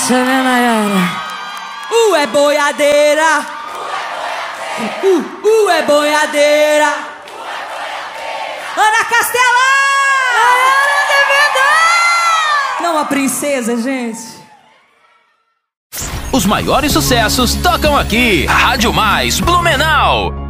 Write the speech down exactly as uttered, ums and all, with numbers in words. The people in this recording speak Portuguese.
essa, né, Nayara? Uh, é boiadeira. Uh, uh, é boiadeira. Ana Castelã! Nayara de verdade! Não a princesa, gente. Os maiores sucessos tocam aqui. Rádio Mais Blumenau.